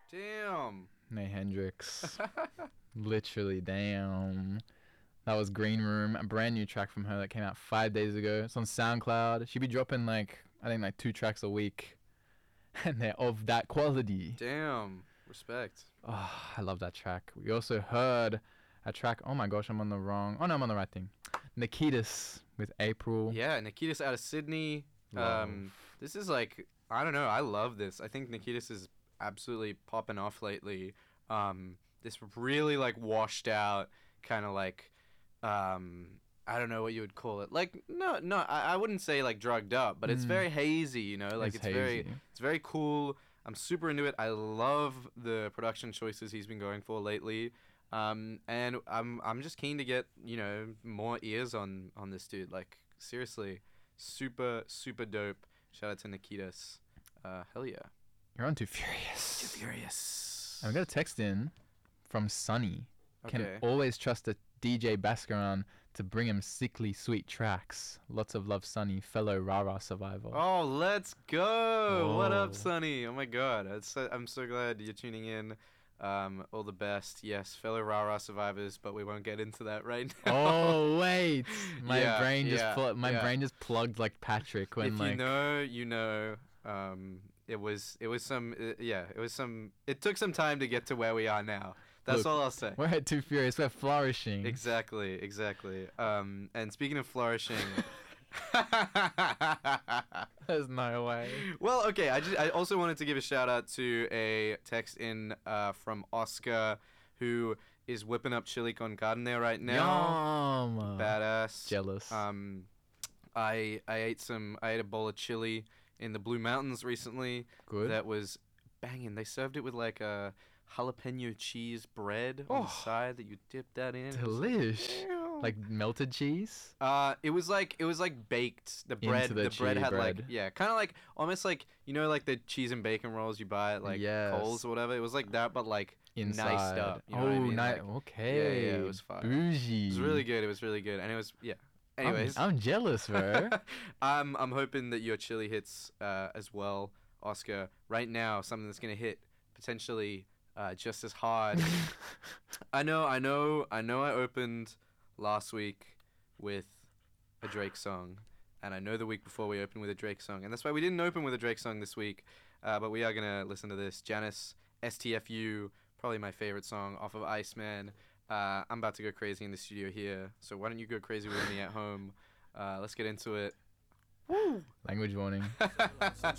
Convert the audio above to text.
Damn. Nay Hendrix. Literally, damn. That was Green Room, a brand new track from her that came out 5 days ago. It's on SoundCloud. She'd be dropping I think 2 tracks a week. And they're of that quality. Damn. Respect. Oh, I love that track. We also heard a track. Oh my gosh, I'm on the wrong. Oh no, I'm on the right thing. Nikitas with April. Yeah, Nikitas out of Sydney. Love. This is I don't know. I love this. I think Nikitas is absolutely popping off lately. This really washed out kind of I don't know what you would call it. No, I wouldn't say drugged up, but it's very hazy, you know. It's hazy. it's very cool. I'm super into it. I love the production choices he's been going for lately. And I'm just keen to get, more ears on this dude. Seriously, super super dope. Shout out to Nikitas. Hell yeah. You're on Too Furious. Too Furious. I got a text in from Sunny. Can Okay. always trust a DJ Baskaran to bring him sickly sweet tracks. Lots of love, Sunny, fellow Rara survivor. Oh, let's go! What up, Whoa. Sonny? Oh my God, I'm so glad you're tuning in. All the best. Yes, fellow Rara survivors, but we won't get into that right now. Oh wait, my Yeah, brain just yeah. brain just plugged like Patrick when If you know, you know. It was some. It was some. It took some time to get to where we are now. That's Look, all I'll say. we're at Too Furious. We're flourishing. Exactly. And speaking of flourishing. There's no way. Well, okay. I also wanted to give a shout out to a text in from Oscar, who is whipping up chili con carne right now. Yum. Badass. Jealous. I ate a bowl of chili in the Blue Mountains recently. Good. That was banging. They served it with a jalapeno cheese bread on the side that you dip that in. Delish. Damn. Like melted cheese. It was baked. The bread, Into the bread had cheese bread. kind of almost the cheese and bacon rolls you buy at Yes. Coles or whatever. It was like that, but Inside. niced up. You know what I mean? Okay. Yeah, it was fire. Bougie. It was really good. And it was Anyways, I'm jealous, bro. I'm hoping that your chili hits as well, Oscar. Right now, something that's gonna hit potentially just as hard. I know. I opened last week with a Drake song, and I know the week before we opened with a Drake song, and that's why we didn't open with a Drake song this week. But we are gonna listen to this. Janice, STFU, probably my favorite song off of Iceman. I'm about to go crazy in the studio here, so why don't you go crazy with me at home? Let's get into it. Woo! Language warning. Since